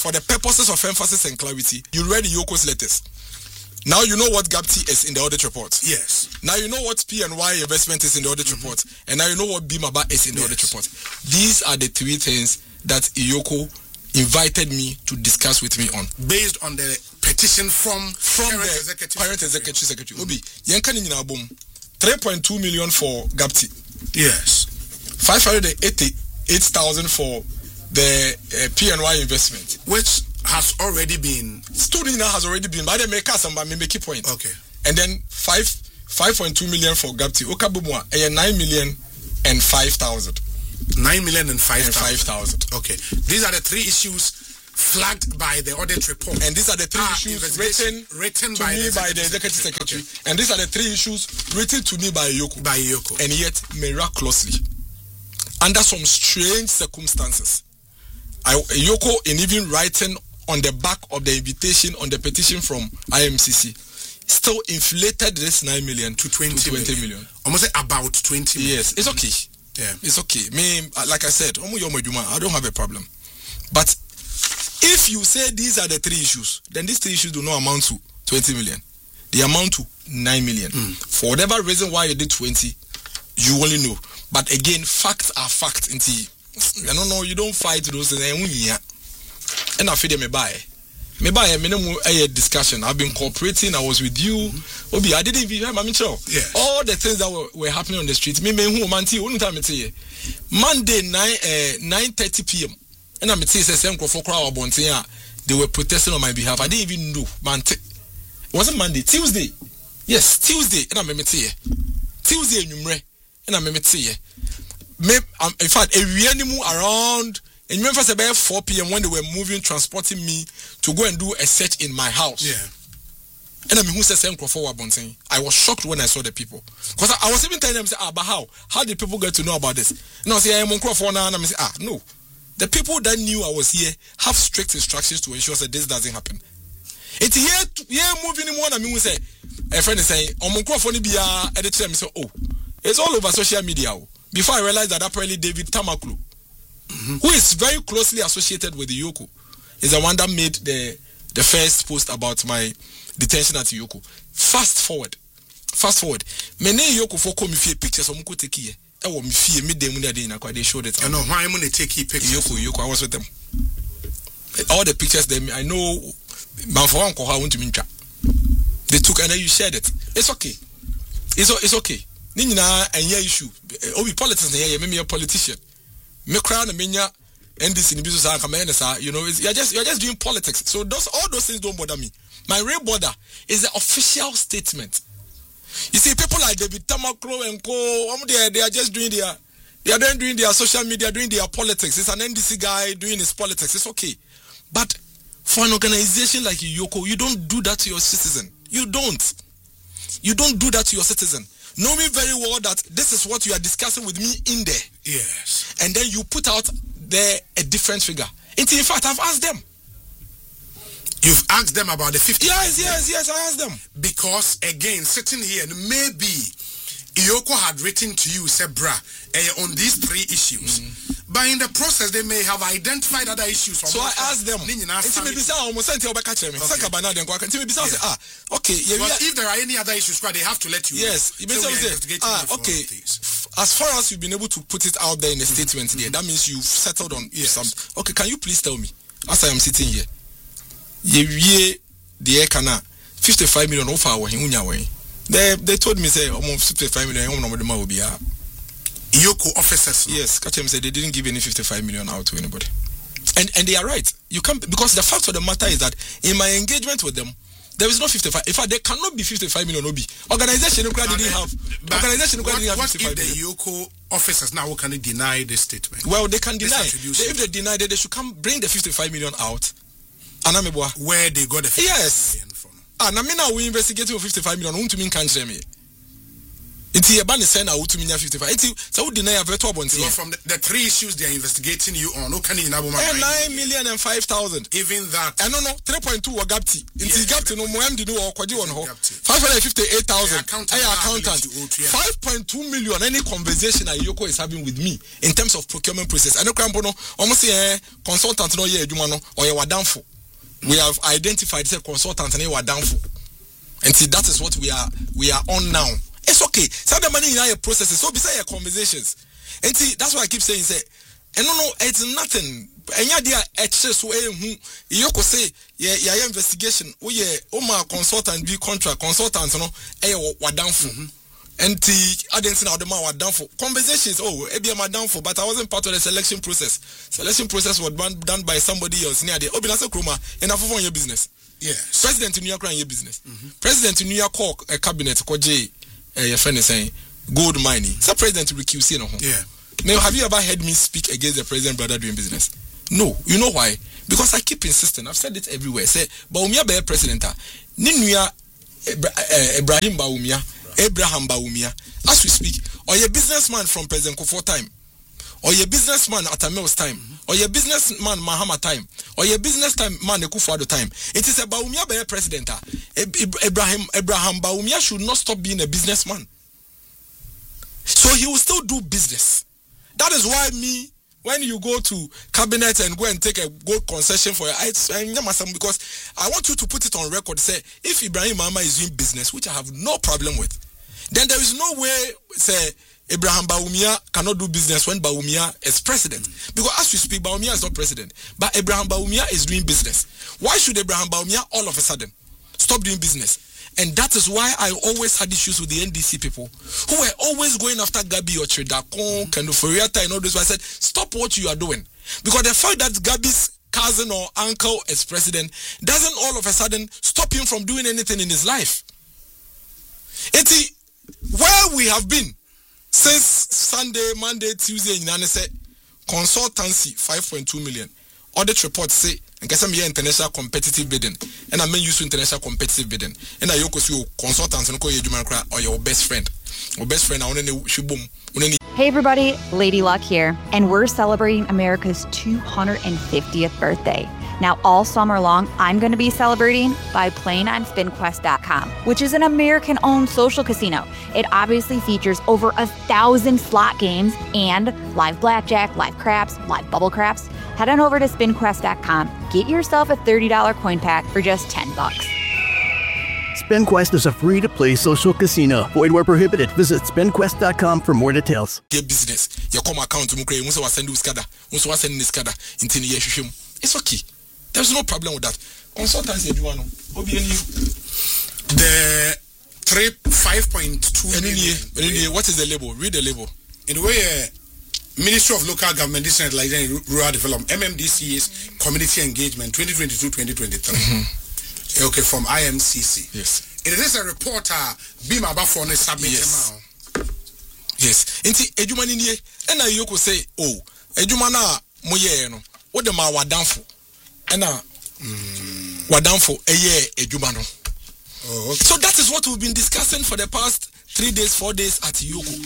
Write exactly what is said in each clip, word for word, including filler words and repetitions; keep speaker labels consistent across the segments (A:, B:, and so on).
A: for the purposes of emphasis and clarity, you read Yoko's letters. Now you know what GAPTI is in the audit report.
B: Yes.
A: Now you know what P N Y investment is in the audit mm-hmm. report. And now you know what BIMABA is in the yes. audit report. These are the three things that Iyoko invited me to discuss with me on.
B: Based on the petition from,
A: from
B: current
A: the
B: executive
A: current executive secretary. Obi, yenka ni nyina bom. three point two million for GAPTI.
B: Yes.
A: five hundred eighty-eight thousand for the uh, P N Y investment.
B: Which has already been
A: student now has already been, but they make us and make a point.
B: Okay.
A: And then five five point two million for GAPTI. Okabumwa a nine million and five thousand.
B: Nine million and five thousand.
A: Five thousand.
B: Okay. These are the three issues flagged by the audit report.
A: And these are the three ah, issues written
B: written
A: to
B: by
A: me
B: the
A: by the executive secretary. Okay. And these are the three issues written to me by Iyoko.
B: By Iyoko.
A: And yet miraculously, under some strange circumstances, I, Iyoko, in even writing on the back of the invitation on the petition from I M C C, still inflated this nine million
B: to twenty,
A: to twenty
B: million.
A: million.
B: Almost about twenty million.
A: Yes, it's okay.
B: Yeah.
A: It's okay. Me, like I said, I don't have a problem. But if you say these are the three issues, then these three issues do not amount to twenty million. They amount to nine million. Mm. For whatever reason why you did twenty, you only know. But again, facts are facts. I don't know, you don't fight those things. And I feel me buy. Me buy a minimum a discussion. I've been cooperating. I was with you. Mm-hmm. Obi, I didn't even hear my Mitchell.
B: Yes.
A: All the things that were, were happening on the street. Me me who man only time me Monday nine uh, nine thirty p.m. And I'm say same for crowd they were protesting on my behalf. I didn't even know. Man, it wasn't Monday. Tuesday. Yes, Tuesday. And I'm say Tuesday numre. And I'm say me. In fact, a reanimu around. And remember, about four p.m. when they were moving, transporting me to go and do a search in my house.
B: Yeah.
A: And I mean, who said same forward bunting? I was shocked when I saw the people. Because I, I was even telling them, say, ah, but how? How did people get to know about this? And I say, I'm on Crawford now. And I say, ah, no. The people that knew I was here have strict instructions to ensure that this doesn't happen. It's here, here moving in one. I mean, we say, a friend is saying, I'm on Crawford, be a editor. I say, oh, it's all over social media. Before I realized that apparently David Tamaklu, mm-hmm. who is very closely associated with Iyoko, is the one that made the the first post about my detention at Iyoko. Fast forward, fast forward. Many Iyoko for come if pictures of Muko take here. I want me fear me dem when they they showed it.
B: I know why I'm gonna take pictures.
A: Iyoko, Iyoko, I was with them. All the pictures them I know. Man for uncle how want to mincha. They took and then you shared it. It's okay. It's it's okay. Nina and yeah issue. Obi politics and yeah, me a politician. Me crown and menya N D C in business you know, you're just you're just doing politics. So those all those things don't bother me. My real bother is the official statement. You see, people like David Tamaklo and Co. They they are just doing their they are then doing their social media, doing their politics. It's an N D C guy doing his politics. It's okay, but for an organization like Iyoko, you don't do that to your citizen. You don't. You don't do that to your citizen. Knowing very well that this is what you are discussing with me in there.
B: Yes.
A: And then you put out there a different figure. In fact, I've asked them.
B: You've asked them about the fifty?
A: Yes, yes, yes, I asked them.
B: Because, again, sitting here, maybe Iyoko had written to you, said, bruh, eh, on these three issues. Mm. But in the process, they may have identified other issues.
A: So I asked them. Okay. Ah, okay. Yeah,
B: but
A: yeah.
B: if there are any other issues, they have to let you
A: yes, know. Yes. So ah, okay. As far as you've been able to put it out there in a mm-hmm. statement mm-hmm. there, that means you've settled on yes. some. Okay, can you please tell me, as I am sitting here, yeah, the air cana fifty-five million offer our They they told me say almost fifty-five million will be
B: Iyoko officers.
A: Yes, Kachem said they didn't give any fifty-five million out to anybody. And and they are right. You can't, because the fact of the matter is that in my engagement with them, there is no fifty-five. In fact, there cannot be fifty-five million. Obi organization didn't have. Organization
B: what,
A: didn't have
B: what
A: fifty-five
B: if the Iyoko officers now can they deny this statement?
A: Well, they can deny. They, if they deny that, they should come bring the fifty-five million out.
B: Where they got the fifty-five
A: yes.
B: million from?
A: Ah, now me now we investigating for fifty-five million. Who to mean can't me? It's here ban is out to me fifty-five. It's so deny a veto bonds here.
B: From the, the three issues they are investigating you on, no can you know
A: nine million and five thousand.
B: Even that.
A: I don't know, three point two or gapti. It's gapti no more do or quadi on ho. Five hundred fifty-eight thousand. I accountant. Five point two million. Any conversation that Yoko is having with me in terms of procurement process. I know Crampono almost a consultant no ye Jumano or you are down for. We have identified the consultant and you are down for. And see that is what we are we are on now. It's okay. Some the money in our processes. So beside your conversations. And see, that's why I keep saying, say, and no, no, it's nothing. And yeah, there excess way who you could say, yeah, yeah, investigation. Oh yeah, oh my consultant be contract consultants, no, eh, what down for. And the I didn't know the man what down for conversations. Oh, it be my down for, but I wasn't part of the selection process. Selection process was done by somebody else near the Obinasa Kruma and I for your business.
B: Yes.
A: President in New York ran your business. Mm-hmm. President in New York called a cabinet called J. Uh, your friend is saying gold mining. So president to recuse no.
B: Yeah.
A: Now have you ever heard me speak against the president brother doing business? No. You know why? Because I keep insisting. I've said it everywhere. Say Baumia be president. Ninuya Ibrahim Baumia, Abraham Baumia. As we speak, or your businessman from President Kufuor time, or your businessman at Amel's time, or your businessman Mahama time, or your businessman Kufuor time. It is a Baumia be president. Abraham Abraham Baumia should not stop being a businessman. So he will still do business. That is why me, when you go to cabinet and go and take a gold concession for your eyes, because I want you to put it on record, say, if Ibrahim Mahama is doing business, which I have no problem with, then there is no way, say, Abraham Baumia cannot do business when Baumia is president. Because as we speak, Baumia is not president, but Abraham Baumia is doing business. Why should Abraham Baumia all of a sudden stop doing business? And that is why I always had issues with the N D C people who were always going after Gabi or Chedakon, Kendoforiata and all this. I said, stop what you are doing. Because the fact that Gabi's cousin or uncle is president doesn't all of a sudden stop him from doing anything in his life. It's where we have been since Sunday, Monday, Tuesday, in said consultancy five point two million. Audit reports say, and guess I'm here international competitive bidding, and I mean use international competitive bidding. And I yoko see consultants and call you or your best friend, or best friend. I want to shubum.
C: Hey everybody, Lady Luck here, and we're celebrating America's two hundred fiftieth birthday. Now, all summer long, I'm going to be celebrating by playing on spin quest dot com, which is an American-owned social casino. It obviously features over a thousand slot games and live blackjack, live craps, live bubble craps. Head on over to spin quest dot com, get yourself a thirty dollars coin pack for just ten bucks.
D: SpinQuest is a free-to-play social casino. Void where prohibited. Visit spin quest dot com for more details.
A: Get business. Your com account to Mukre. Musa send you skada. Musa send you skada. Into the yeshishim. It's okay. There's no problem with that. Consultancy, you want
B: the three five point two million.
A: What is the label? Read the label.
B: In the way, uh, Ministry of Local Government, Decentralization and Rural Development, M M D C's Community Engagement twenty twenty-two twenty twenty-three. Mm-hmm. Okay, from I M C C.
A: Yes.
B: It is a reporter, Bima Bafone submit.
A: Yes. Yes. Inti ejumani niye, ena yoko say, oh, ejumana moye no, what the ma wadanfo. Ena wadanfo eye ejumano.
B: Oh, okay.
A: So that is what we've been discussing for the past three days, four days at Yoko.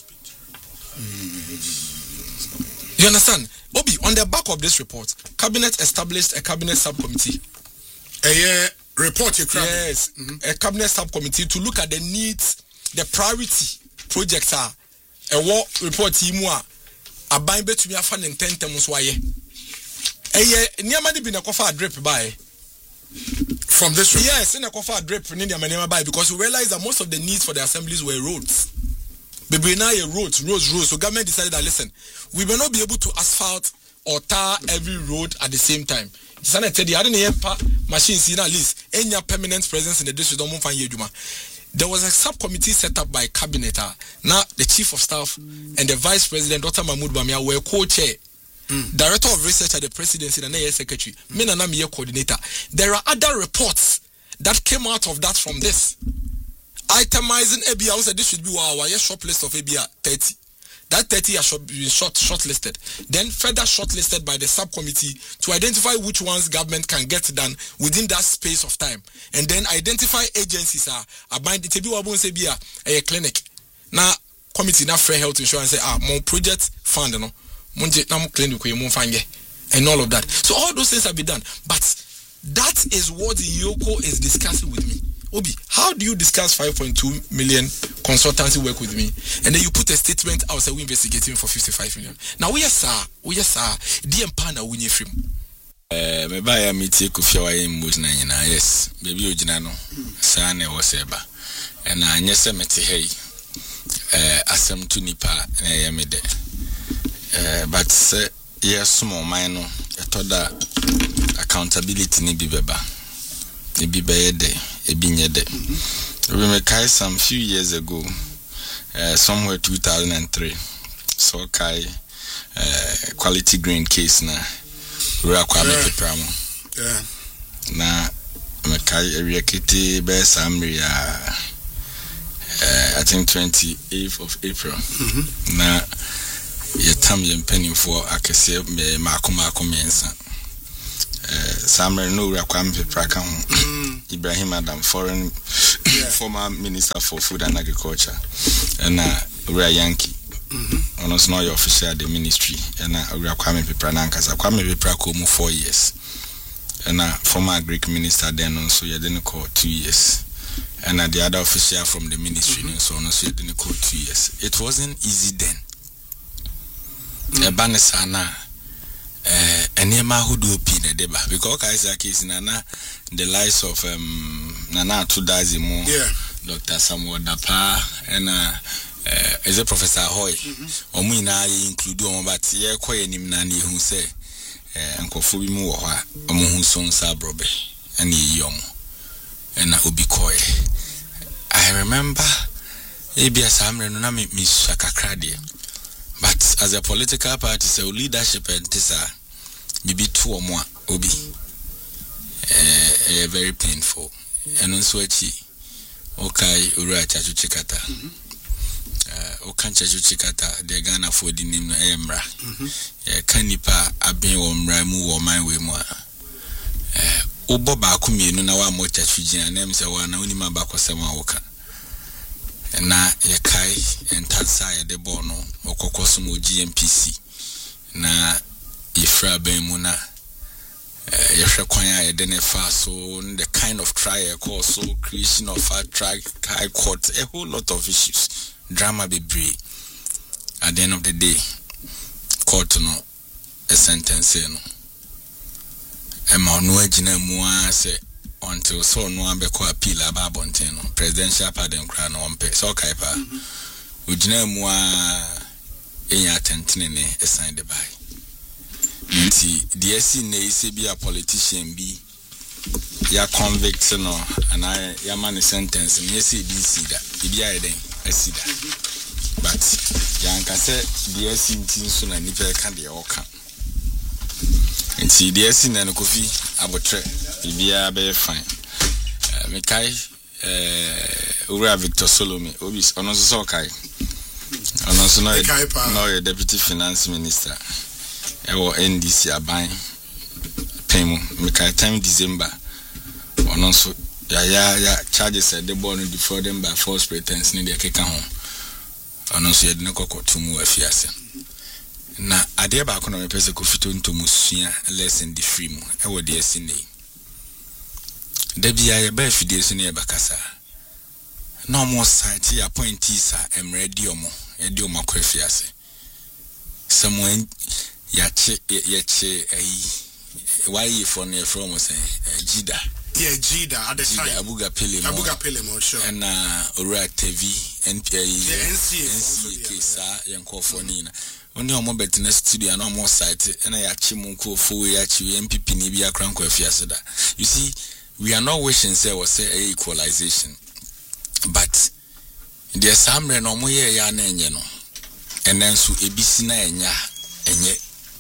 A: Mm. You understand? Obi, on the back of this report, Cabinet established a Cabinet subcommittee.
B: A yeah, report you
A: Yes, mm-hmm. a Cabinet subcommittee to look at the needs, the priority projects are a war report imua a bind between a fan and ten temus waye. A yeah, nearly been a coffee drip by
B: from this report.
A: Yes, in a coffee drip in India by because we realized that most of the needs for the assemblies were roads. Baby now roads, roads, roads. So government decided that listen, we will not be able to asphalt or tar every road at the same time. Machines in at least any permanent presence in the district. There was a subcommittee set up by cabinet. Now the chief of staff and the vice president, Doctor Mahmoud Bamia, were co-chair. Mm. Director of research at the presidency and the secretary. Me and I'm coordinator. There are other reports that came out of that from this. Itemizing A B I, I said this should be our short list of A B I thirty. That thirty are short, short, shortlisted. Then further shortlisted by the subcommittee to identify which ones government can get done within that space of time. And then identify agencies are bind it be a clinic. na committee na free health insurance say ah more project fund no monje na mo clinic we mo fanye and all of that. So all those things have been done, but that is what Yoko is discussing with me. Obi, how do you discuss five point two million consultancy work with me and then you put a statement out say we investigating for fifty-five million? Now we yes sir, we yes sir, D M pana we nye film.
E: Eh me ba ya metie Kofi wa yem mut na nyina yes baby ogina no sa na wo se ba and anye se mete hey eh asem to nipa na ye me de eh but say yes small man no etoda accountability ni bi beba e bi be de e bi nye de we me kai some few years ago uh, somewhere two thousand three so kai uh, quality grain case na we akwa me pepramo yeah na me kai area kiti be samria uh, I think twenty-eighth of April mm-hmm. na yetam yem penny for akese me makoma akomensa eh samre no ura kwa mpepra ka ho Ibrahim Adam foreign yeah. former minister for food and agriculture and uh ura Yankee mhm ono no your official the ministry and uh ura kwa mpepra na nkasa kwa mpepra ko mu four years and uh former agric minister then also you didn't call two years and uh, the other official from the ministry mm-hmm. so no so you didn't call two years. It wasn't easy then. Mm. E sana eh enema hudu opi na deba because kaisa case nana the lives of um Nana Tudazi mo yeah. Doctor Samuel Dapa and uh uh, is a Professor Hoy omu ina include on but ye koye nim na ne hu se eh nkofo bi mu wo ha omu hu so nsa brobe and ye yom and obi koye. I remember ebi asamre no na me misakakra de. But as a political party, so leadership and tisa, maybe two or more, obi, uh, uh, very painful. And also, okay, ura chachu chikata, uh, okan chachu chikata, de Ghana for the name Emra, Kanipa, Abin or Mramu or my way more. Uh, Obo Bakumi, no wa mo chachu and names a one only my back was some oka. Na yekai entansa ya de bono okokoso mo G M P C na ifra ben mu na eh yehwe kwan ya de ne fa so the kind of trial call so creation of a track high court a whole lot of issues drama be brave. At the end of the day court no a sentence no e ma no agina mu a se until so no ambe ko appeal aba bonten no presidential pardon kra no ompe so kai pa ugina mu a enya tentene ne assign the by nti the S C na ise bi a politician bi ya convict no and I ya man sentence me say bi si da bi a eden asida but ya nka se the S C ntin so na nipa ka de oka nti the S C na no Kofi abotre bibia be fine me kai eh Ura Victor Solomon obis ono so kai ono so no no deputy finance minister ewo N D C aban pemu me kai time December ono so ya ya ya charges e de born before them by false pretense ni de keka ho ono so ye de kokotu mu afiase na ade ba ko no me pese ko fito ntomu sua lesson di free mu ewo de asine Debia ya ba fidie so ne ya bakasa no more site ya appointees a emredi omo edi omo kwafiase someone ya che ya che ai why for ne from say Jida
B: yeah Jida at the time
E: Abuga Pele mo
B: Abuga Pele mo sure
E: and uh Ora T V N P A
B: N C
E: A sa yanko for nina oni omo betina studio na omo site na ya chi mu nkofo ya chi M P P ni bi akran kwafiase da. You see, we are not wishing say was say a equalization, but there some no mo ye ya na enye no and then so ebisi na enya enye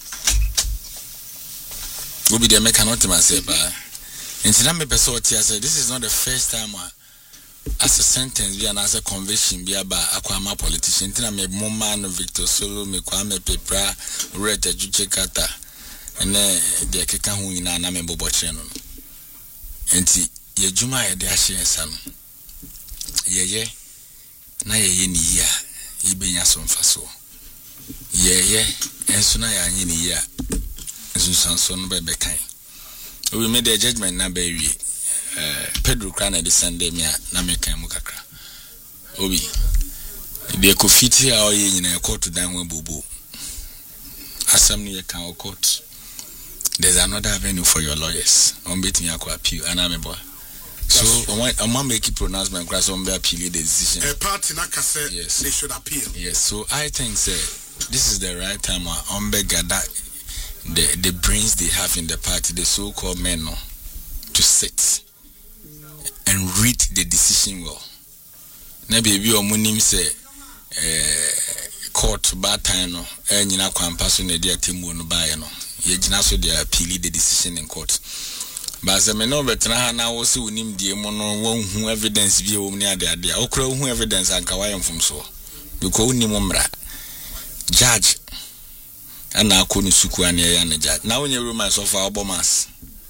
E: obi de make cannot say ba ntina me person oti say this is not the first time uh, as a sentence be an as a conviction be aba akwama politician ntina me moma no Victor Solo me kwame pepra rete juchekata ene de keka hu nyina na me boboche no enti ye juma ye de ahye esa no ye ye na ye ni ya ibenya so mfaso ye ye enso na ya nyi ni ya enso sanso no be bekan we made a judgment na be wi eh Pedro Krana de Sunday me na me kan mu kakra obi de ko fiti a o ye nyina e court dan ho bobo asam ni ye kan court. There's another avenue for your lawyers on betting you appeal and I'm a boy. So I want make it pronouncement class on be appeal the decision.
B: A party na kase
E: yes.
B: They should appeal.
E: Yes, so I think say this is the right time on be gather the the brains they have in the party, the so-called men no, to sit and read the decision well. Na baby o munim say eh court bad time no e nyina kwampa so na dia temu no bae no ye gina so dia appeal the decision in court. But se me no betra ha na wo se unim die mo no won hu evidence bi e wo ni ade ade okra hu evidence anka wa yemfom so because unim mra judge ana akonu suku an ya na judge na onye romance of our bomas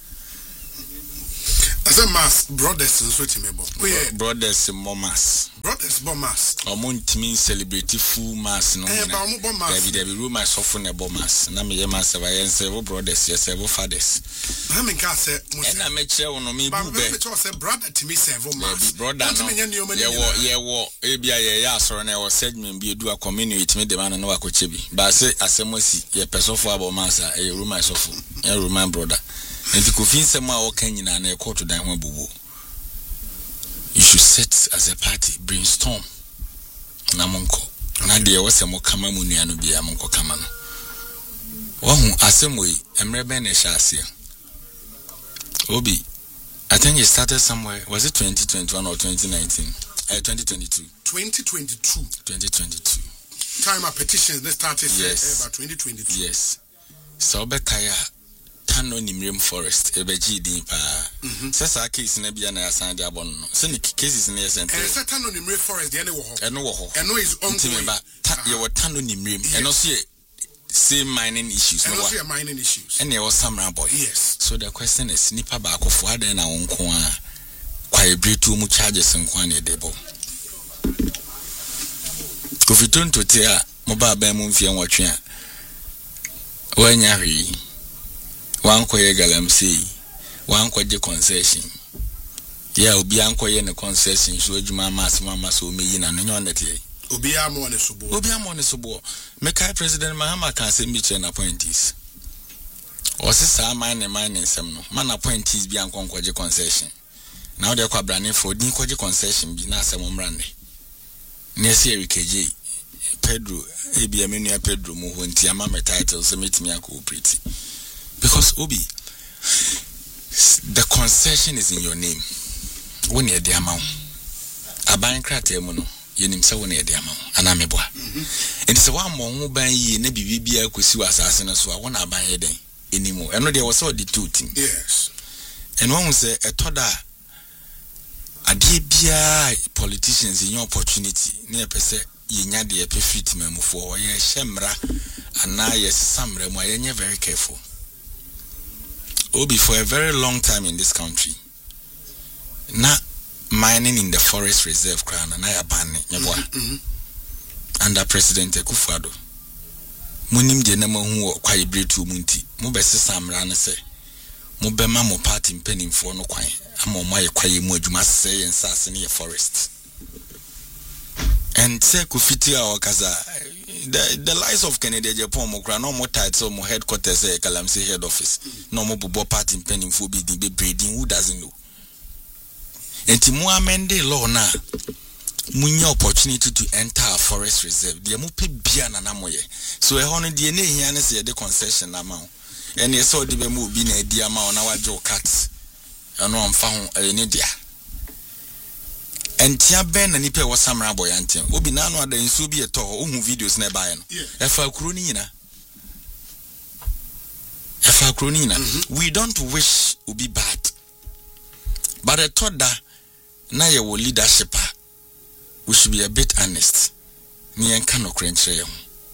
B: as a mass brothers so timebo
E: brothers momas
B: brothers bomas
E: omon timi celebrate full mass no
B: eh ba mo bomas
E: David David romance of na bomas na me ye mass ba yen se brothers yes se fathers
B: na me ka se mo
E: se na me kire wono me bu be
B: me cho se brother timi serve mass
E: brother no ye wo ye wo e bia ye ya asoro na wo segment bi edu a community me de man no akoche bi ba se asemosi ye pesofo abomas a ye romance of ye romance brother and the Kofin Sama or Kenyan and a quarter down one boo. You should sit as a party, brainstorm. Namonko. Nadia was a more Kamamuni and be a Monko Kamano. One assembly, and Reben Shasia. Obi, I think it started somewhere. Was it twenty twenty-one or twenty nineteen? Uh, twenty twenty-two.
B: twenty twenty-two.
E: twenty twenty-two.
B: Time of petitions, they started
E: yes.
B: about twenty twenty-two.
E: Yes. So, Bekaya. Tano Nimrim Forest, Ebeji Dimpa. Sasa case na bia na asan de abon no. So the cases na yesente.
B: Eh sa Tano Nimrim Forest de ne wo ho.
E: Eno wo ho.
B: Eno is ongoing.
E: Ba ye wo Tano Nimrim. Eno so ye same mining issues no wa.
B: Eno so ye mining issues.
E: Eno ye wo Samra boy.
B: Yes.
E: So the question is nipa ba akofo adan na wonko a kwa ebretu mu charges nko na debo. Kofiton to te a mo ba ba mu mfie nwotwe a. Wanya hwi. One koye galamsey, one koje concession. Yeah, obi ankoye ne concession so adwuma mass mama so meyi na no nyon nete.
B: Obi amo ne sobo.
E: Obi amo ne sobo. Mekai President Mahama can say me chain appointees. O se sa man ne man nsem no. Man appointees bi ankonkoje concession. Now they kwa brane for din koje concession bi na asem mrande. Ne se Erikeje Pedro ebi amenu Pedro mu ho nti ama me title so metimi akooperate. Because Obi, the concession is in your name. When you're the amount, a bank crate mono, you name so when you're the amount, and I'm a boy. And it's a one more who buy ye, maybe be a kusu assassin, so I want to buy it anymore. I know there was all the two things.
B: Yes.
E: And one say a toda a dear beer politicians in your opportunity, near per se, ye nya de perfect memo for ye shemra, and now yes, some remo, you're very careful. Obi, for a very long time in this country, na mining in the forest reserve crown and I abandon under President Akufo-Addo. Munim de nema hu kwa ibretu munti. Mu bese samra ne se. Mu bema mo party mpanimfo no kwan. Ama mo aye kwaye mu adwuma se yen sase ne forest. And say kufiti a wakaza the the lies of Kennedy Japan mo kra no mo title mo headquarters e Galamsey head office no mo bobo party mpanimfo bi din be breeding who doesn't know. Enti mo amende law na munya opportunity to enter a forest reserve de mo pe bia na na moye so e hono de na ehia ne se de concession na ma ho ene e so de be mo bi na e dia ma na wajo cat eno amfa ho e ne dia entia ben na nipa wo Samra boy anten obi na no ada nsu bi eto ohun videos na e bae no e fa kuro ni nyina e fa kuro ni nyina we don't wish obi bad but I thought that na ye wo leadership we should be a bit honest. Ni en kan okrenche ye ho.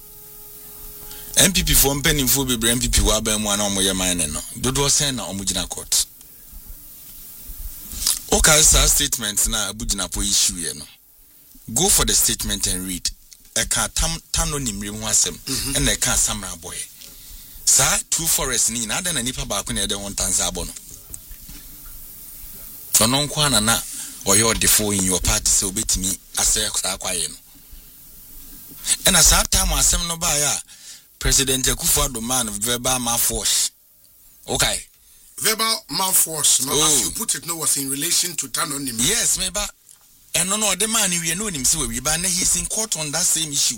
E: M P P for mpanimfo bebre M P P wa ba mu ana omoye man ne no. Dodo sen na omugina court. O ka sa statement na abugina po issue ye no. Go for the statement and read. Eka tam tano nimri ho asem and eka samra boy. Sa two forest ni na na nipa ba ko na de won tanza abo no. Ono nkwa na na oyo defo in your party so betimi ase akwaye no. And as after time asem no ba ya President Akufo-Addo man verbal mouthwash. Okay.
B: Verbal mouthwash, no,
E: oh.
B: as you put it, no, was in relation to Tano Nimri.
E: Yes, maybe. And no, no, the man we know him so we but he's in court on that same issue.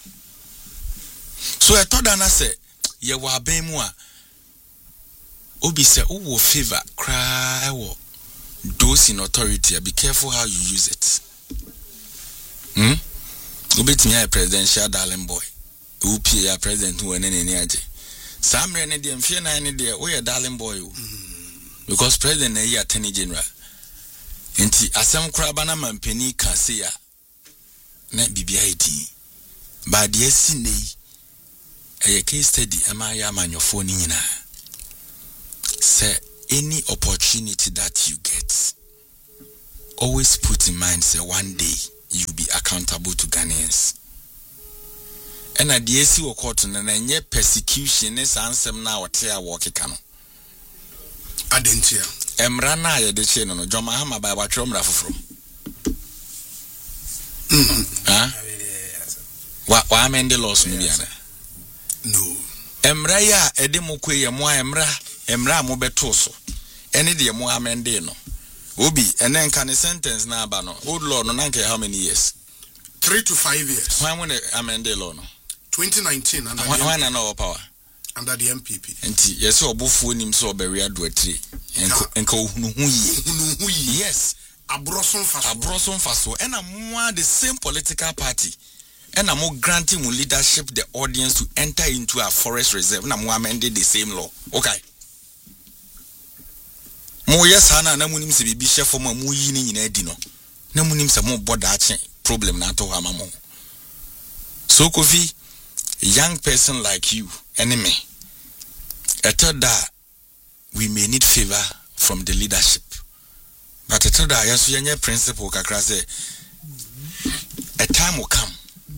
E: So I thought and I said, ye wa be mu a obi say who will favor cry wo those in authority. Be careful how you use it. Hmm? Obet me a presidential darling boy. Who P A president who and any aje. Some rene de mfie na ne de we a darling boy. Because president na here attorney general. Enti asem kura bana mampani ka se ya na bibia edi. Ba de asi nei a case study ama ya manyofo ni nyina. Say any opportunity that you get, always put in mind say one day you'll be accountable to Ghanaians. And at the A C O court na nye persecution is ansem na wote a wo keka no.
B: Adentia.
E: Emra na ye de che no no John Mahama ba wa twom ra foforo.
B: Mhm.
E: Ah? Wa wa amend laws no bia na.
B: No.
E: Emra ya ede mo kwe ye mo emra emra mo beto so. Ene de mo amend no. Obi ene nka ne sentence na aba no. Old law no nanke how many years?
B: Three to five years.
E: Why when amend law no?
B: twenty nineteen under
E: why,
B: the
E: why na no power?
B: Under the M P P.
E: Enti yes obofuo nim so obere ado atire. Enko enko hunu hu yi.
B: Hunu hu yi.
E: Yes.
B: Abroson faso.
E: Abroson faso. And I'm the same political party. And I'm granting leadership the audience to enter into a forest reserve. And I'm amending the same law. Okay. Mo yes ana na munim se bibi chef mo mu yi ni nyina di no. Na munim se mo boda ache problem na to ha mamo. So Kofi, a young person like you, enemy. I thought that we may need favor from the leadership. But I thought that yes, we are principle kakra say a time will come.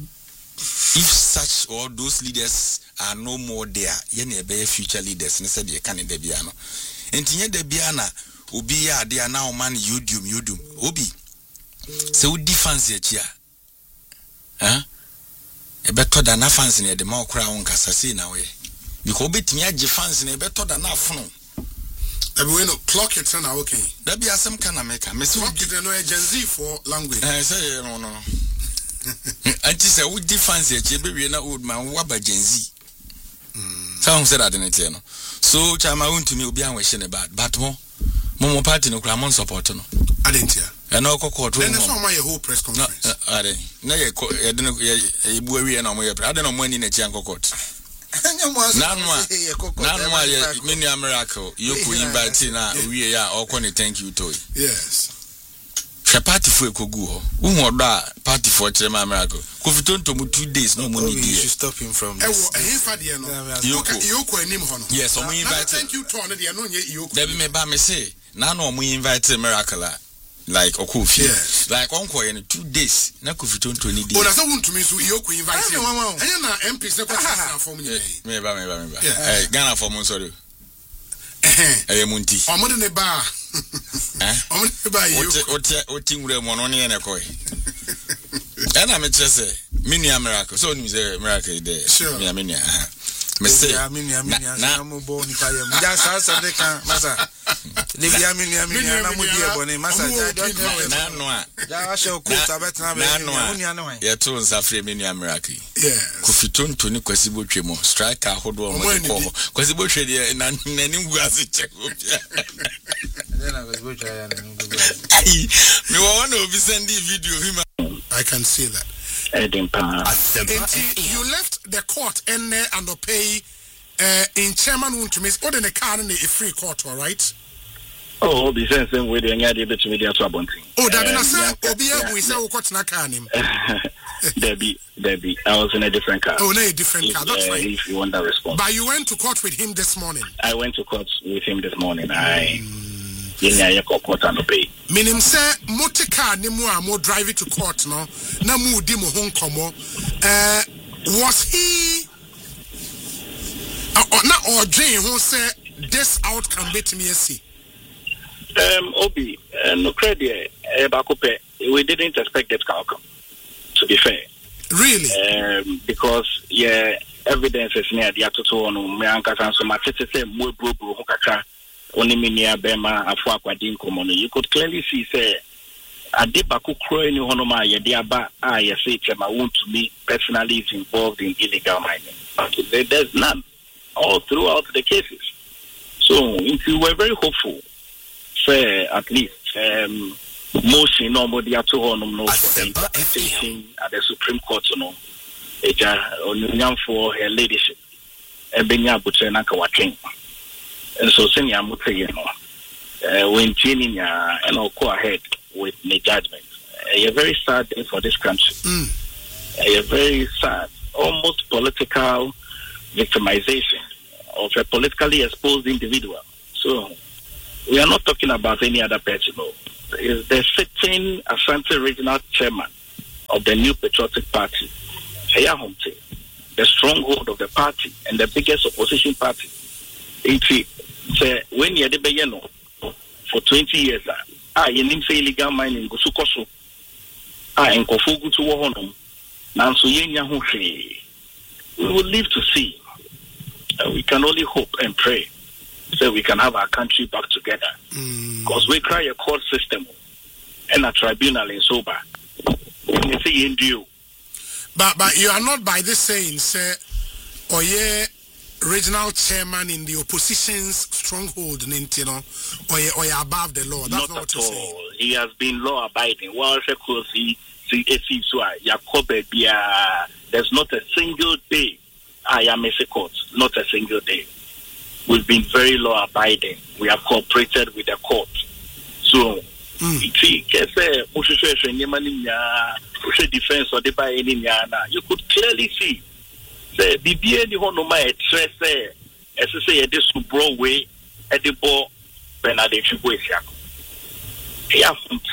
E: If such or those leaders are no more there, yene be future leaders. Ne said ye can de biano. Entinye de biana obi ya de na o man yudum yudum. Obi. Se wo defense ye chia. Huh? E beto da na fans ne de ma okra won kasase na we. Because obetimi age fans ne beto da na afono.
B: Ebi we no clock it na okay.
E: That be asem kana make me say
B: clock it no Gen Z for language.
E: Eh say no no. Anti say wo defense ye che be we na old man wo ba Gen Z. Mm. Sound said that in it no. So chama won't me obi an we ne bad. But mo mo party no kra mon support no.
B: Adentia.
E: And no court.
B: Then that's why whole press conference.
E: No, are no ye ye didn't ye buwe na mo ye. I don't know money na chian court. Nanwa Nanwa ye mini miracle you could invite na we ya okwo thank you to.
B: Yes.
E: She party for ekogu ho. Who oda party for chema miracle. Kofiton to mu two days no money dey.
F: You should stop him from this.
B: E wo fa de no. Yoko enim ho no.
E: Yes, omo invite.
B: Thank you to no de no nye Yoko.
E: Debi me ba me say na no omo invite miracle like Okufi.
B: Yes.
E: Like unko in two days na Kofiton to ni dey.
B: Oh, na so want to me so Yoko invite him. Anya na M P se ko na form ni.
E: Me ba me ba me ba. Eh Ghana form sorry.
B: Eh
E: eh munti.
B: Omo de ne ba. Eh? Omo de ba yo.
E: Oti oti ngure mo no ne ne koy. And I'm just mini miracle. So you say miracle there.
B: Sure.
E: Me mini. Me say
F: mini mini na mo bo ni pa ye. Me just say they can masa. Le bia mini mini na mo di e boni masa.
E: Na no a.
F: Ja wa show ko ta betina be.
E: Na no a. Ye to nsafre mini miracle.
B: Yes.
E: Kofiton to ni kwasibo twemo. Striker ahodo mo ko. Kwasibo twe de na nanim gu ase check obia.
F: Then I was watching ya na ngo.
E: Me wa na obi send video him.
B: I can see that. And you left the court and uh, and pay uh, in chairman want to miss or in a car in a free court, all right?
G: Oh, the same thing with the idea to media to abonting.
B: Oh, that in a sense, Obia, we say, what's not car him?
G: Debbie, Debbie, I was in a different car.
B: Oh, no, a different
G: if,
B: car. That's
G: uh,
B: right.
G: If you want that response.
B: But you went to court with him this morning.
G: I went to court with him this morning. I. yenya ye court and obey.
B: Meaning say motor car ni mu a mo drive it to court no na mu di mo ho nkomo eh was he uh, na or dream who say this outcome bet me see
G: um Obi uh, no credit e ba ko pe we didn't expect that outcome, to be fair.
B: Really?
G: Um because yeah evidence is near the atoto no me anka san so ma tete say mo bro bro ho kakra oni minia bema afo akwadi nkomo no you could clearly see say Adebako Kroy ni honoma ye diaba ah ye say chema want to me personally is involved in illegal mining. But there's none all throughout the cases. So if you were very hopeful, say at least um motion no body at all no for the interpretation at the Supreme Court no eja onyam for her leadership ebenya butre na ka watwen. And so senior mutse you know uh, when Jenny uh, and I'll go ahead with the judgment. A uh, very sad day for this country. Mm. A uh, very sad, almost political victimization of a politically exposed individual. So we are not talking about any other person. No. Is the sitting Asante Regional Chairman of the New Patriotic Party, Heya Homte, the stronghold of the party and the biggest opposition party. It say when you are for twenty years. Ah, you need say illegal mining go sukoso. Ah, enkofu gu to wo honom. Na so yenya ho hwe. We will live to see. Uh, we can only hope and pray so we can have our country back together. Because mm. we cry a court system and a tribunal in sober. You say you do.
B: But but you are not by this saying, say, or yeah. Regional chairman in the opposition's stronghold, you know, or or above the law. That's not, not what
G: at all. He has been law abiding. Well, there's not a single day I am a court. Not a single day. We've been very law abiding. We have cooperated with the court. So, defense or you could clearly see. The B B A the one no my stress say as say this Broadway at the ball Bernard Chibuesiako. Yeah,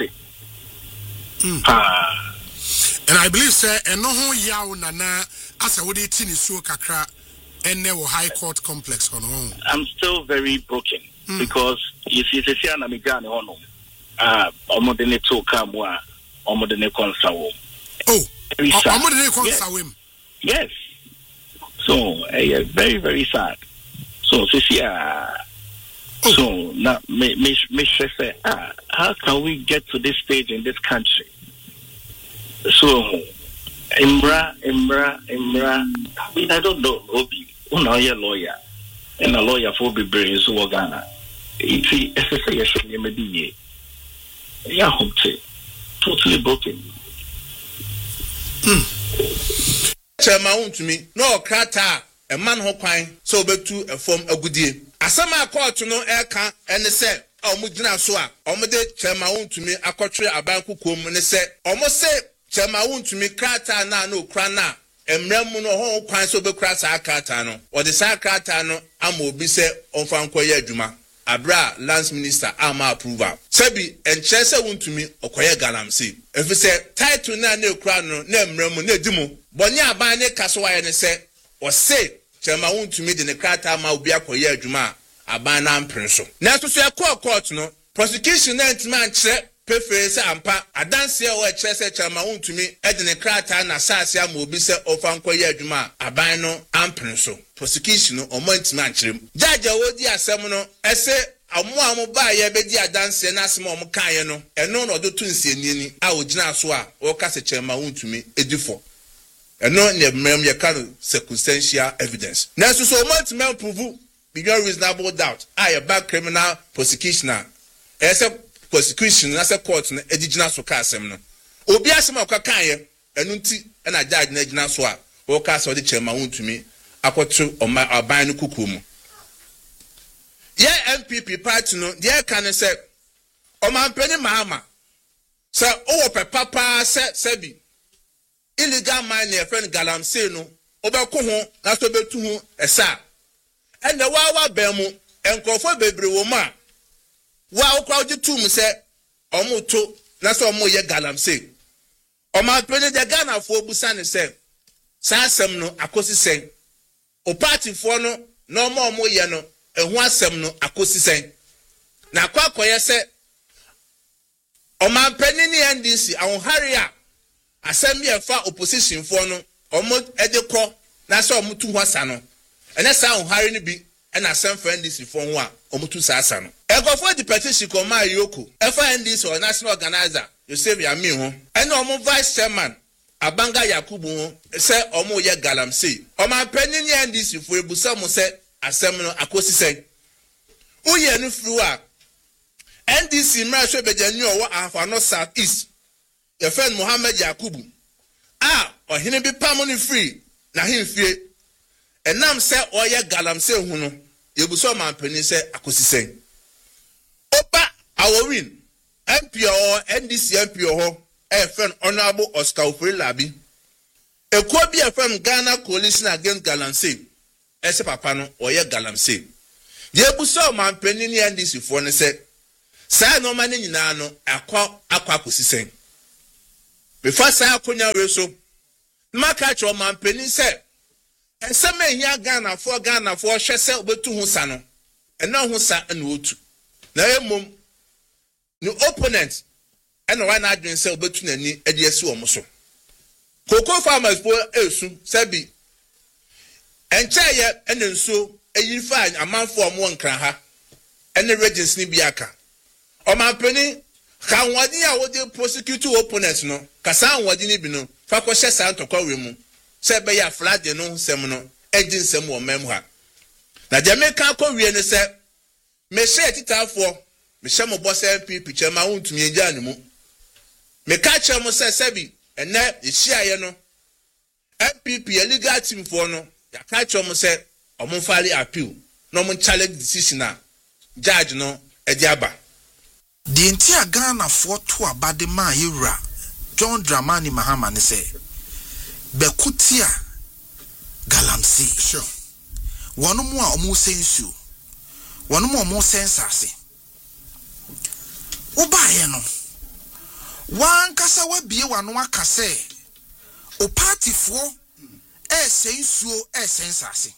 G: ah,
B: and I believe sir and no ho yaw nana as a wodi tini so kakra and there high court complex on home.
G: I'm still very broken mm. because you see the Siana Migani hono ah omodene to kamwa omodene konsawo.
B: Oh, omodene konsawo.
G: Yes. So, uh, very, very sad. So, this uh, oh. so now, me, me, me say, ah, how can we get to this stage in this country? So, Imra, Imra, Imra, I mean, I don't know, Obi, I'm not a lawyer, and a lawyer for be brain, so Ghana. It's a S S A, maybe, yeah, totally broken.
H: Hmm. Chairman to me, no crata, a man who quine, so betu a form a good year. As some are called to no air can and they said, oh, Mujina Soa, Omode, Chairman to me, a country a banku kum, and they said, almost say, Chairman to me, crata na no crana, and Remuno home quine so be crasa catano, or the Sacratano, Amo be said on Francoya Juma. Abra Lance Minister Ama approval. Sebi and Chesa won to me okoye galam say. If we say title na ne kra no na mremu na dimu. Bonya aban ne kasoa ye ne say o say chema won to me de ne krata ma obi akoye adwuma aban na mprenso. Na so so e court no prosecution na ntima nkyere prefer say ampa adanse e o kyere say chema won to me e de ne krata na saase am obi say ofa nkoye adwuma aban no amprenso. Prosecution no omo ntima nkyere. Judge wodi asem no e say amu amu ba ye be di adanse na asem omo kan ye no eno no do tunsie ni a ogina so a o ka se chema won to me edifo. And no ne mem ye can circumstantial evidence. Now so so much men prove beyond reasonable doubt. I a bad criminal prosecutioner. As a prosecution as a court na edigina so ka asem no. Obi asem akaka ye enu nti na judge na egina so a o ka so de chairman won to me akoto oban no kukumu. Ye M P P party no dey can say o man pani mahama. Say o papa say sebi illegal mining a friend galamsey no obeko ho na so betu ho esa and the wawa bemu enkofo bebre wo ma wa okwa oje tum se omo to na so omo ye galamsey Oma pene de Ghana for busa ne se sa asem no akosi sen o party for no no mo mo ye no ehu asem no akosi sen na kwa akoye se oma pene ni N D C awon hari a asem ye fa opposition for no omo ede kro na se omo tu hwasa no ene sa awon hari ni bi ena asem for N D C for ho a omo tu sa asa no e go for the petition ko ma yoko e for N D C or national organizer you say we are me ho and omo vice chairman Abanga Yakubu ho say omo ye galamsey omo panyin ye N D C for ebusa mo say asem no akosi say uye no fru a N D C mra so bejani owo afa no south east your friend Mohammed Yakubu ah ohene bi pam no free na himfie enam say oye galamsey hu no ebusa omo panyin say akosi say opa awowin M P or N D C M P or a friend Honorable Oscar Ofori Labi. A could be a friend Ghana coalition against galamsey. Ese papa no or ye galamsey. Ye buso man penini N D C for ne say. Sa no man ni na no akwa akwa kosisen. Before sa akonya we so. Maka cho man penin say. Ese me hia Ghana for Ghana for hwe se obetu hu sa no. Ena hu sa ena otu. Na emom no opponent and why not doing so but to any idea so much. Cocoa farmers for Elsu, Sabi and Chaya and then so a you find a man for one craha and the regents Nibiaka. O my penny, how what year would you prosecute two opponents no? Casan what didn't be no, Fakosha Santo Corimu, said by a flat de no seminal, engine some more memoir. Now Jamaica Korean said, may share it out for. Me shamo boss M P picture ma won tumi agya ne mu me ka che mo se sebi ene ye hia ye no M P P legal team for no ya ka che mo se omo file appeal no mo challenge decision a judge no e di aba
F: the entire Ghana for to abade ma yura John Dramani Mahama ne se bekutia galamsey
B: sure
F: wonu mu a omo sensu wonu mu omo sensase Obaye no wan kasa wa bie wano aka se o party fo e sensuo e sensase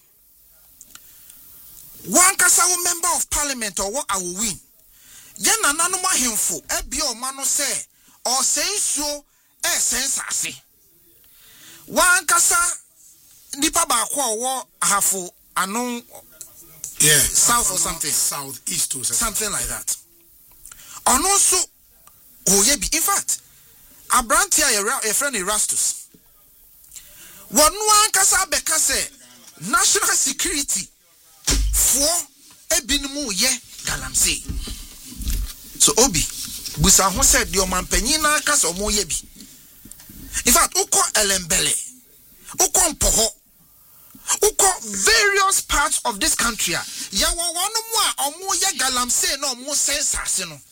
F: wan kasa wo member of parliament or what I will win ye nanano mahemfo e bie o ma no se o sensuo e sensase wan kasa nipa ba kwa wo hafo anon
B: yeah
F: south or something
B: south east or
F: something like that. And also, oh yeah, in fact, Abrantia, a friend Erastus. One one kasa beka se national security for ebinimu ye galamsey. So Obi, busa ho said the man penyina kasa omo ye bi. In fact, uko elembele, uko mpoho, uko various parts of this country. Ya wa wano mwa omo ye galamsey no omo sensase no.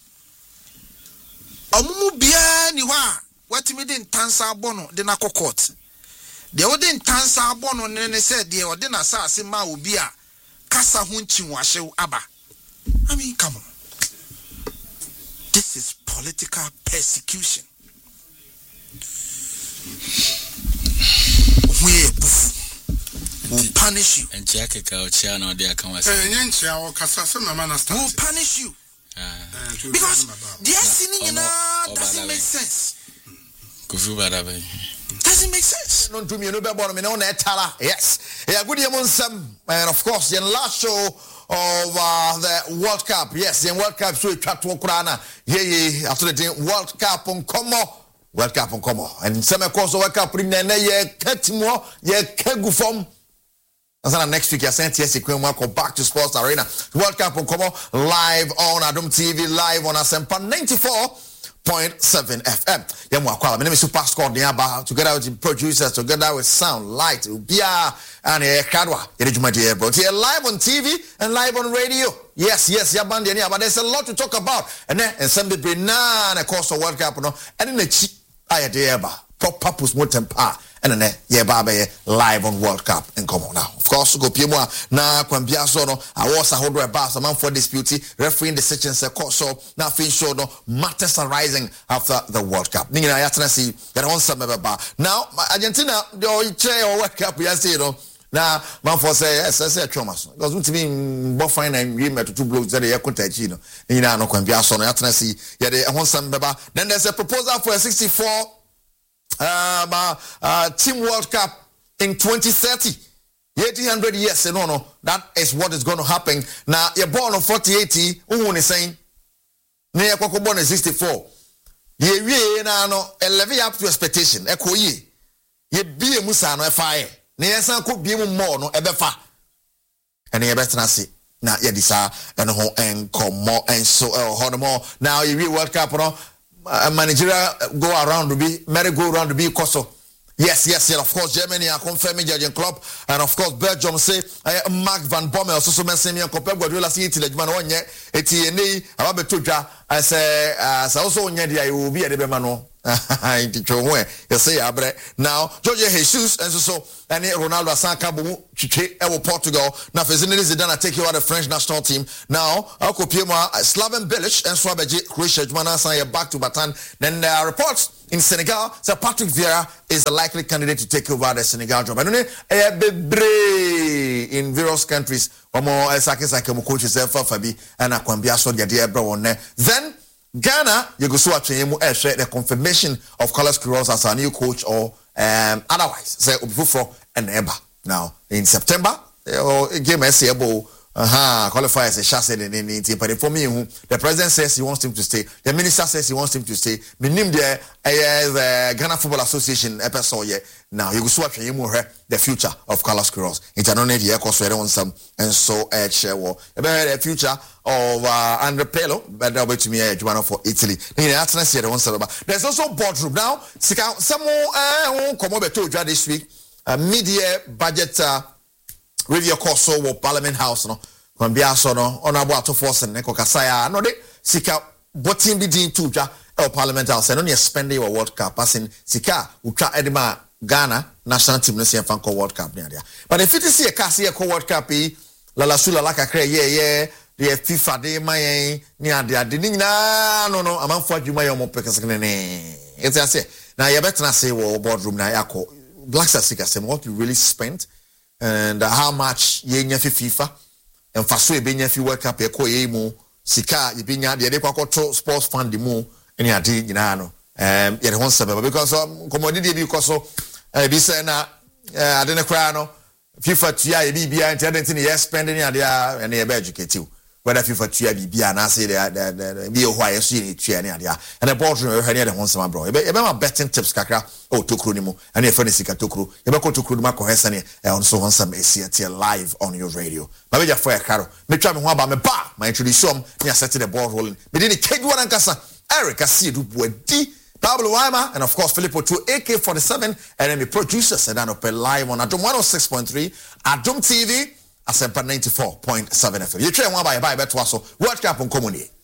F: Omumu bia ni wa watimi de ntansa abono de na court de o de ntansa abono ne ne se de o de na saase ma obi a kasa ho nchiwahyew aba. I mean, come on, this is political persecution. We will punish you
E: and check it out channel there can was
B: eh nyenchia o kasa se mama na start
F: will punish you.
E: Uh,
F: because the singing doesn't make sense. Doesn't make sense.
I: No, to me, no better me no netala. Yes, yeah, good evening, and of course, the last show of uh, the World Cup. Yes, the World Cup. So it chat to Ukraine. Yeah, yeah. After the World Cup on Como, World Cup on Como, and some of course the World Cup. Remember, yeah, Ketimo, yeah, Kegufom. That's not next week. I sent yes, welcome back to Sports Arena. World Cup on Como live on Adom T V, live on Asempa ninety-four point seven F M. Yeah, my name is Super Scott Niaba. Together with the producers, together with sound, light, Ubia, and Kadwa. Here live on T V and live on radio. Yes, yes, yeah, but there's a lot to talk about. And then and some people now, of course, the World Cup, no, and then the chi ayadeba. proper postmortem pa and then yeah babe live on World Cup and come on now. Of course go pie mo na kwambia so no awards ahodo eba so man for dispute refereeing decisions say so na fin show no matters arising after the World Cup. Ninga ya tena see that one some ba. Now Argentina the World Cup yesterday no na man for say yes say trauma so because we team bo fine and we met two blocks that they contact you know ninga no kwambia so no ya tena see ya the one some ba. Then there's a proposal for a sixty-four Um, uh, uh, Team World Cup in twenty thirty. eighty hundred years, no, no, that is what is going to happen. Now, you're born on forty eighty, who is saying, near Coco born in sixty-four. Ye, ye, no, eleven up to expectation, echo ye. Ye be a musano, a fire. Near some could be more, no, ever far. And ye better not see. Now, ye desire and home and come more and so, uh, more. Now, you real World Cup, no. Uh, Nigeria go around to be merry go around to be Koso. Yes, yes, yes, of course, Germany are confirming Jurgen Klopp, and of course, Belgium say uh, Mark Van Bommel also mentioned me and compare Guardiola see it like man one year, eti about Betuja. I say, as also on year, I will be at the Bemano. You say, Abre. Now, George Jesus, and so, and Ronaldo Sankabu, Chiche, Portugal. Now, Fezini Zidane take you out the French national team. Now, I'll copy Slaven Bilic and Swabeji, Croatia, Jumana, back to Batan. Then there are reports in Senegal, so Patrick Vieira is a likely candidate to take over the Senegal job. I don't know, in various countries, or more, as I can say, coaches, Fabi, and Akwambia, so the idea, bro, on there. Then, Ghana, you go so the confirmation of Carlos Queiroz as our new coach or um, otherwise. Say Ubufo and Eba. Now in September, game S C A aha qualify as a chassis in in team. But for me, the president says he wants him to stay. The minister says he wants him to stay. Me name there the Ghana Football Association episode here. Now you go so the future of Carlos Queiroz. International the course on some and so uh share the future of uh, Andre Pirlo, but that way to me, uh, for Italy. There's also boardroom now. Some more come over to this week. Uh, mid-year budget uh, review course so Parliament House no. When be also no honorable to force and Neko Kasaya no de sika botin bi din to dwa e Parliament House no ne spend your World Cup passing sika utwa edema Ghana national team no se fan ko World Cup ne dia. But if it is a case here ko World Cup yi la la sula la kakra ye ye the FIFA de mayen ni ade ade ni na no no amanfo adwuma ye omo pekese ne it's I say now you better not say wo boardroom na yakọ Black Stars sika say what you really spent and uh, how much ye nya fi FIFA and faso e be nya fi World Cup e ko ye mu sika ye be nya de de kwakọto sports fund mu any ade nyina no um ye de hon sababa because um commodity bi ko so e bi say na ade ne kra no FIFA tua ye bi bia intelligent ni ye spending ade and ye be educate you whether FIFA tua bi bia na say the bi ho aye so ye tua ni ade and the boardroom we hear the hon sama bro e be ma betting tips kakra o tokro ni mu and ye fani sika tokro ye be ko tokro ni ma ko hesa ni e on so hon sama esi at live on your radio ma be ja for e karo me twa me ho aba me ba my introduce um ni set the ball rolling me dey keju wan ankasa Eric Asiedu Buadi Pablo Waima and of course Filippo to A K forty-seven and then the producer Sedan Opel live on Adom one oh six point three Adom T V Asempa ninety-four point seven F M. You try one by by beto so World Cup on Komuni.